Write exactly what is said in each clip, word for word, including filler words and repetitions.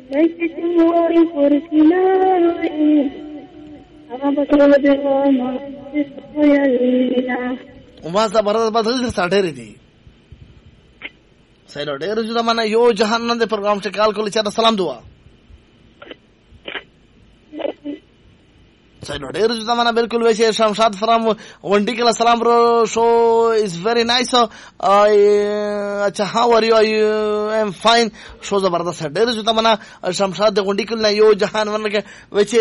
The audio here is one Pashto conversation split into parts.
ليس فرسلاي أبطل دراما وما زبردست بدل ساډېری دي سایډ ډېر چې دا معنا یو جهان د پروګرام چې کال کول چې سلام دعا سایډ ډېر چې دا معنا بالکل ویسه شمشاد فرام ونډی کله سلام برو شو از very nice اچھا how are you I am fine شو زبردست ډېر چې دا معنا شمشاد د ونډی کله یو جهان ورنګه وچه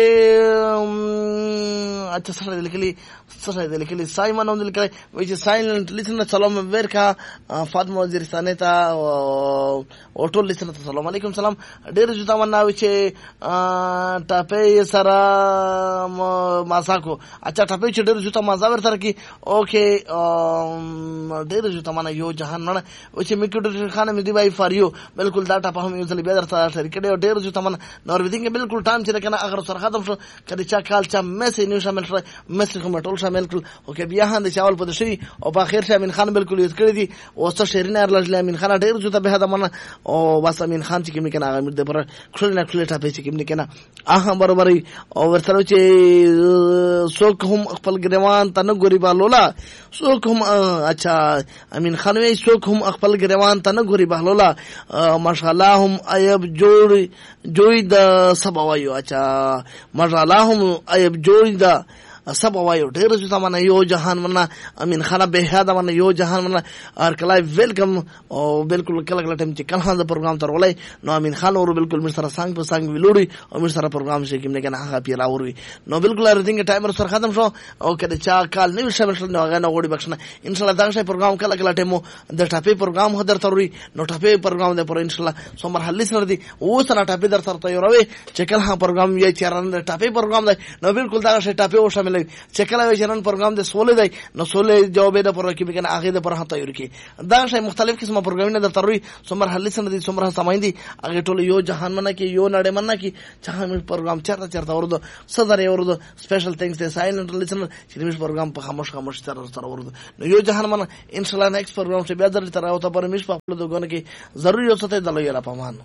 اچھا سره لیکلي سره لیکلي سایمن هم لیکلي which is silent listen سلام ورکا فاطمه وزیرستانه تا او ټول لسنه سلام علیکم سلام ډېر چې دا معنا وچه ټاپې سره ماساکو اچھا ټاپې چې ډېر چې مازا ورته کی اوکې ډېر چې معنا یو جهان نه وچه میکډر خانه مې دی وای فار یو بالکل دا ټاپه هم یو ځل به درته شریک دی ډېر چې معنا نور ودینګ بالکل ټایم چې کنه اگر سره ختم شو کله چا کال چا میسج نیو شامل شوی میسج کوم ټول شامل کړ او کې بیا هم د چاول په شي او په اخر شامل خان بالکل یو کړی دي او څه شیرین ارلج امین خان ډېر چې به دا معنا او بس امین خان چې کوم کنه هغه د پر خپل نه خپل ټاپې چې کوم کنه اه برابرۍ او ورسره چې څوک هم خپل ګریوان ته نه ګوري بالولا څوک هم اچھا امین خان وی څوک هم خپل ګریوان ته نه ګوري بالولا ماشاءالله هم ایب جوړ جوړ د سبا وایو اچھا ماشاءالله هم ایب جوړ د سبا وایو ډېر چې تمنا یو جهان منا امین خان به هدا منا یو جهان منا ار کلای ویلکم او بالکل کله کله ټیم چې کله دا پروګرام تر ولای نو امین خان اور بالکل مر سره څنګه په څنګه ویلوړي او مر سره پروګرام شي کوم نه کنه هغه پیرا اوري نو بالکل ارتینګ ټایمر سره ختم شو او کله چا کال نه شامل شو نو هغه نه وړي بخښنه ان شاء الله دا شي پروګرام کله کله ټیمو د ټاپې پروګرام هدر تروري نو ټاپې پروګرام د پر ان شاء الله سمر حل سره دي او سره ټاپې در سره تیاروي چې کله ها پروګرام یې چرن ټاپې پروګرام دی نو بالکل دا شي ټاپې او شامل چې کله جنن پروګرام د سولې دی نو سولې جواب د پر کې بګنه هغه د پر هته یور کې دا شی مختلف قسمه پروګرامونه د تروي سمر حل سره دي سمر سماین دي هغه ټول یو جهان منه کې یو نړۍ منه کې چې هم پروګرام چرته چرته ورده صدر یې ورده سپیشل ثینکس د سایلنت لسنر چې موږ پروګرام په خاموش خاموش سره سره ورده نو یو جهان منه ان شاء الله نیکسٹ پروګرام چې بیا درته راوته پر موږ په خپل دغه کې ضروري اوسته د لوی را پمان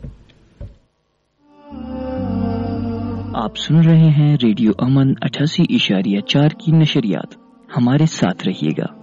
आप सुन रहे हैं रेडियो अमन अठासी इशारिया चार की नशरियात। हमारे साथ रहिएगा।